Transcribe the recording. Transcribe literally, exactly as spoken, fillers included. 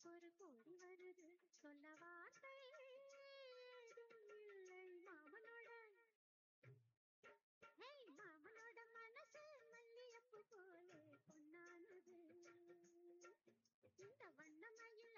ஒரு கோடி வருது சொல்ல வார்த்தை ஏதும் இல்லை மாமனோட ஹே மாமனோட மனசு மல்லியப்பு போலே பொன்னானது இந்த வண்ணமயில்